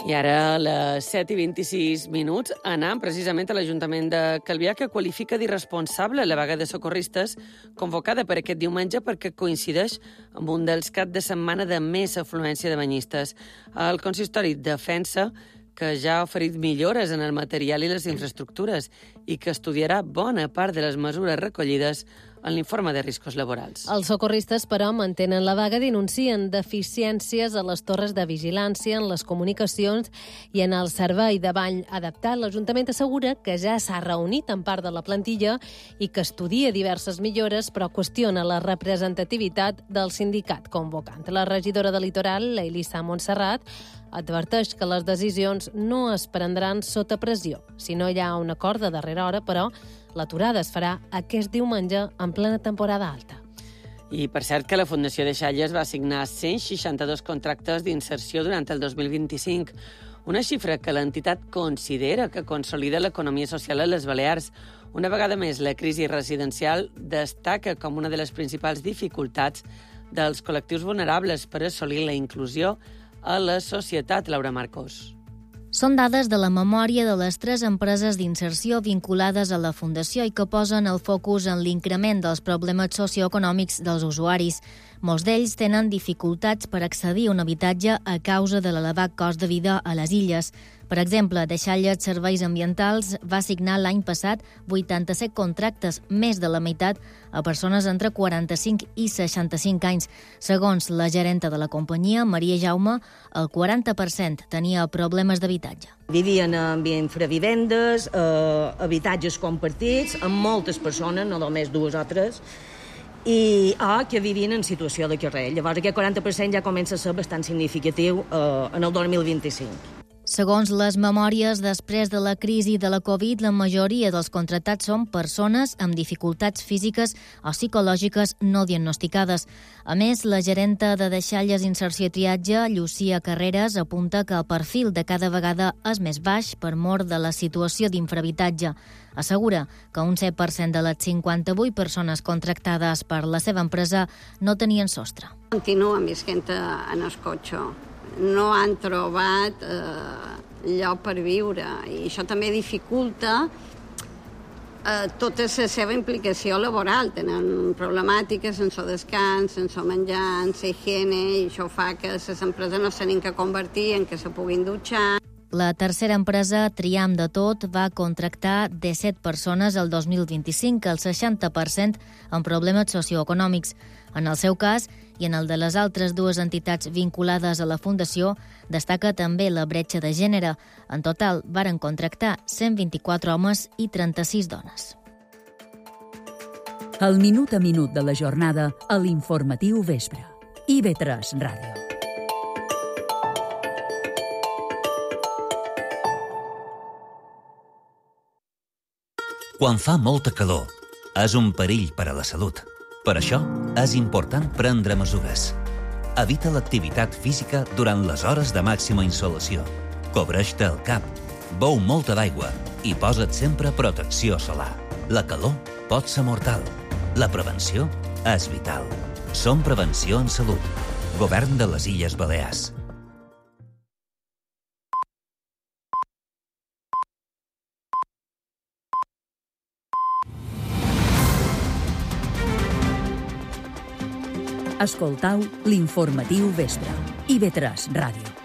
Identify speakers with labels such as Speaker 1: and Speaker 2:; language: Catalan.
Speaker 1: I ara, a les 7:26, anam precisament a l'Ajuntament de Calvià, que qualifica d'irresponsable la vaga de socorristes convocada per aquest diumenge perquè coincideix amb un dels caps de setmana de més afluència de banyistes. El consistori defensa que ja ha oferit millores en el material i les infraestructures i que estudiarà bona part de les mesures recollides en l'informe de riscos laborals.
Speaker 2: Els socorristes, però, mantenen la vaga, denuncien deficiències a les torres de vigilància, en les comunicacions i en el servei de bany adaptat. L'Ajuntament assegura que ja s'ha reunit amb part de la plantilla i que estudia diverses millores, però qüestiona la representativitat del sindicat convocant. La regidora de Litoral, la Elisa Montserrat, adverteix que les decisions no es prendran sota pressió. Si no hi ha un acord de darrera hora, però, l'aturada es farà aquest diumenge en plena temporada alta.
Speaker 1: I per cert que la Fundació Deixalles va signar 162 contractes d'inserció durant el 2025, una xifra que l'entitat considera que consolida l'economia social a les Balears. Una vegada més, la crisi residencial destaca com una de les principals dificultats dels col·lectius vulnerables per assolir la inclusió a la societat. Laura Marcos.
Speaker 3: Són dades de la memòria de les 3 empreses d'inserció vinculades a la Fundació i que posen el focus en l'increment dels problemes socioeconòmics dels usuaris. Molts d'ells tenen dificultats per accedir a un habitatge a causa de l'elevat cost de vida a les illes. Per exemple, Deixalles Serveis Ambientals va signar l'any passat 87 contractes, més de la meitat, a persones entre 45 i 65 anys. Segons la gerenta de la companyia, Maria Jaume, el 40% tenia problemes d'habitatge.
Speaker 4: Vivien en infravivendes, habitatges compartits, amb moltes persones, no només 2 o 3, i que vivien en situació de carrer. Llavors aquest 40% ja comença a ser bastant significatiu en el 2025.
Speaker 3: Segons les memòries, després de la crisi de la Covid, la majoria dels contractats són persones amb dificultats físiques o psicològiques no diagnosticades. A més, la gerenta de Deixalles Inserció i Triatge, Llucia Carreras, apunta que el perfil de cada vegada és més baix per mor de la situació d'infrahabitatge. Assegura que un 7% de les 58 persones contractades per la seva empresa no tenien sostre.
Speaker 5: Continuen visquent en el cotxe. No han trobat lloc per viure i això també dificulta tota la seva implicació laboral. Tenen problemàtiques sense descans, sense menjar, sense higiene, i això fa que les empreses no s'han que convertir en que se puguin dutxar.
Speaker 3: La tercera empresa, Triam de Tot, va contractar 17 persones el 2025, el 60% amb problemes socioeconòmics. En el seu cas, i en el de les altres 2 entitats vinculades a la Fundació, destaca també la bretxa de gènere. En total, varen contractar 124 homes i 36 dones.
Speaker 6: El minut a minut de la jornada a l'Informatiu Vespre. IB3 Ràdio.
Speaker 7: Quan fa molta calor, és un perill per a la salut. Per això, és important prendre mesures. Evita l'activitat física durant les hores de màxima insolació. Cobreix-te el cap, beu molta d'aigua i posa't sempre protecció solar. La calor pot ser mortal. La prevenció és vital. Som Prevenció en Salut. Govern de les Illes Balears.
Speaker 6: Escoltau l'Informatiu Vespre. IB3 Ràdio.